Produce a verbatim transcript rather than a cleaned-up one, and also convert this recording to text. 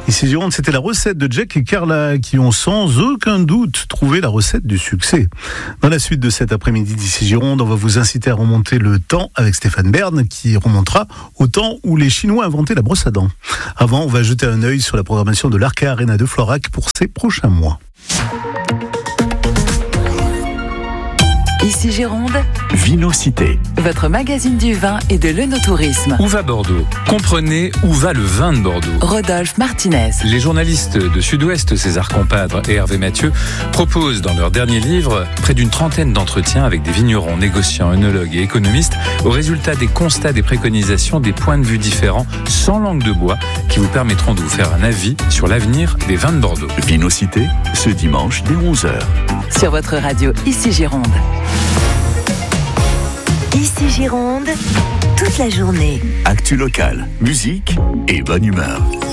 Ici Gironde, c'était la recette de Jack et Carla qui ont sans aucun doute trouvé la recette du succès. Dans la suite de cet après-midi d'Ici Gironde, on va vous inciter à remonter le temps avec Stéphane Bern qui remontera au temps où les Chinois inventaient la brosse à dents. Avant, on va jeter un œil sur la programmation de l'Arca Arena de Florac pour ces prochains mois. Ici Gironde, Vinocité, votre magazine du vin et de l'œnotourisme. Où va Bordeaux ? Comprenez où va le vin de Bordeaux. Rodolphe Martinez. Les journalistes de Sud-Ouest, César Compadre et Hervé Mathieu, proposent dans leur dernier livre près d'une trentaine d'entretiens avec des vignerons, négociants, œnologues et économistes au résultat des constats, des préconisations, des points de vue différents, sans langue de bois, qui vous permettront de vous faire un avis sur l'avenir des vins de Bordeaux. Vinocité, ce dimanche dès onze heures. Sur votre radio Ici Gironde. Ici Gironde, toute la journée. Actu locale, musique et bonne humeur.